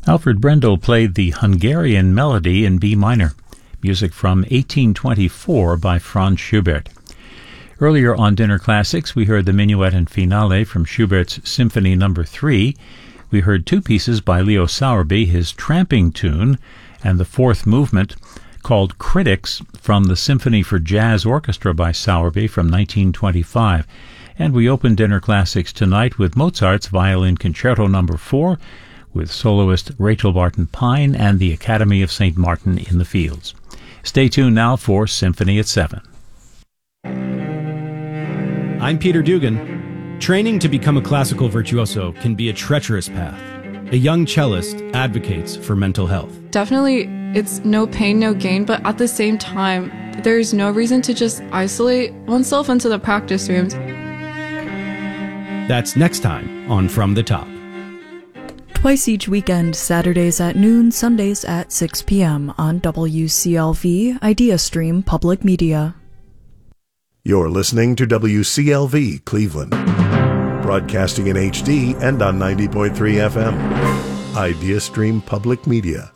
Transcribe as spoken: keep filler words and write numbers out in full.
Alfred Brendel played the Hungarian Melody in B minor, music from eighteen twenty-four by Franz Schubert. Earlier on Dinner Classics, we heard the Minuet and Finale from Schubert's Symphony Number three. We heard two pieces by Leo Sowerby, his Tramping Tune, and the fourth movement called Critics from the Symphony for Jazz Orchestra by Sowerby from nineteen twenty-five. And we opened Dinner Classics tonight with Mozart's Violin Concerto Number four, with soloist Rachel Barton Pine and the Academy of Saint Martin in the Fields. Stay tuned now for Symphony at seven. I'm Peter Dugan. Training to become a classical virtuoso can be a treacherous path. A young cellist advocates for mental health. Definitely, it's no pain, no gain, but at the same time, there's no reason to just isolate oneself into the practice rooms. That's next time on From the Top. Twice each weekend, Saturdays at noon, Sundays at six p.m. on W C L V IdeaStream Public Media. You're listening to W C L V Cleveland, broadcasting in H D and on ninety point three F M. IdeaStream Public Media.